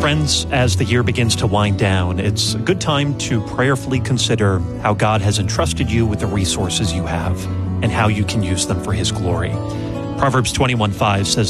Friends, as the year begins to wind down, it's a good time to prayerfully consider how God has entrusted you with the resources you have and how you can use them for His glory. Proverbs 21:5 says,